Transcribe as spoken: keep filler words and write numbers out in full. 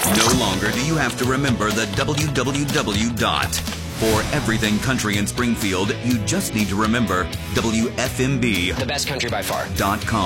No longer do you have to remember the W W W dot. For everything country in Springfield, you just need to remember W F M B. The best country by far. Dot com.